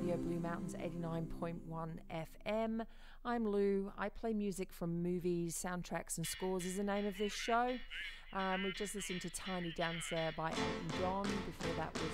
Radio Blue Mountains 89.1 FM. I'm Lou. I play music from movies, soundtracks and scores is the name of this show. We just listened to Tiny Dancer by Elton John. Before that was